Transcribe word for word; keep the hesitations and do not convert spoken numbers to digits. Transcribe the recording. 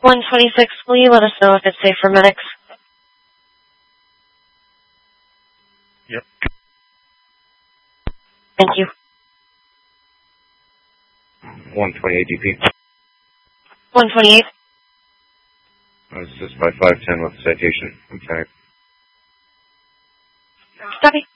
one twenty-six, will you let us know if it's safe for medics? Yep. Thank you. one twenty-eight D P. one twenty-eight. This is by five ten with citation. Okay. Copy.